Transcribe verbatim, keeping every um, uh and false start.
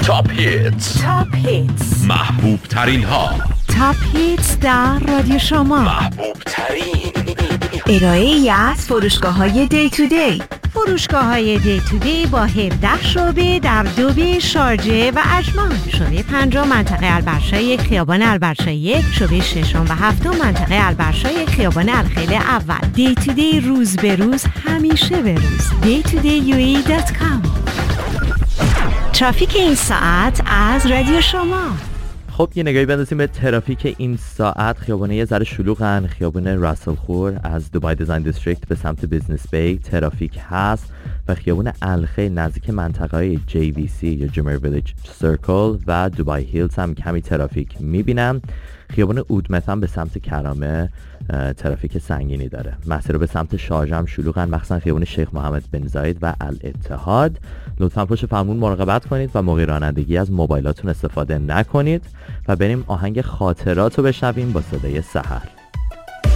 تاپ هیتز تاپ هیتز محبوب ترین ها. تاپ هیتز در رادیو شما. محبوب ترین ارائه‌ای از فروشگاه‌های دی تو دی. فروشگاه‌های دی تو دی با هفده شعبه در دوبه، شارجه و عجمان. شعبه پنجم منطقه البرشای خیابان البرشای یک، شعبه ششم و هفتم منطقه البرشای خیابان الخیل اول. دی تو دی روز به روز، همیشه به روز. دی تو دی یو ای دات کام. ترافیک این ساعت از رادیو شما. خب یه نگاهی بندازیم به ترافیک این ساعت. خیابونه یه ذره شلوغن. خیابون راسل خور از دوبای دیزاین دیستریکت به سمت بیزنس بی ترافیک هست و خیابون الخیل نزدیک منطقه‌های جی وی سی یا جمر ویلیج سرکل و دوبای هیلز هم کمی ترافیک میبینم. خیابون اودمت هم به سمت کرامه ترافیک سنگینی داره. مسیر رو به سمت شارجه هم شلوغن، مخصوصا خیابون شیخ محمد بن زاید و الاتحاد. لطفاً پشت فرمون مراقبت کنید و موقع رانندگی از موبایلاتون استفاده نکنید و بریم آهنگ خاطرات رو بشنویم با صدای سحر.